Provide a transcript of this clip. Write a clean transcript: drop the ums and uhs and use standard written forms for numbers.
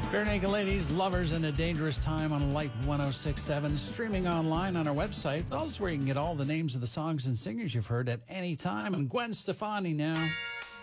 Bare Naked Ladies, Lovers in a Dangerous Time on Light 106.7, streaming online on our website. Also where you can get all the names of the songs and singers you've heard at any time. And Gwen Stefani now.